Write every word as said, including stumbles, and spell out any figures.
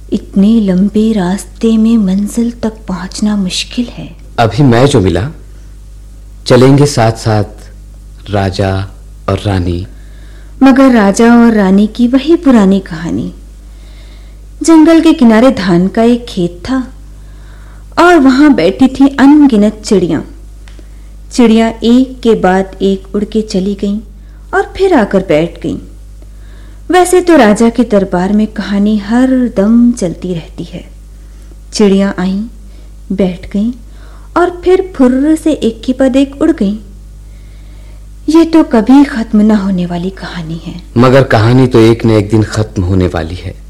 इतने लंबे रास्ते में मंजिल तक पहुंचना मुश्किल है। अभी मैं जो मिला, चलेंगे साथ साथ राजा और रानी। मगर राजा और रानी की वही पुरानी कहानी। जंगल के किनारे धान का एक खेत था और वहां बैठी थी अनगिनत चिड़ियां। चिड़ियां एक के बाद एक उड़ के चली गईं और फिर आकर बैठ गईं। वैसे तो राजा के दरबार में कहानी हर दम चलती रहती है। चिड़ियां आईं, बैठ गईं और फिर फुर्र से एक के बाद एक उड़ गईं। ये तो कभी खत्म न होने वाली कहानी है। मगर कहानी तो एक न एक दिन खत्म होने वाली है।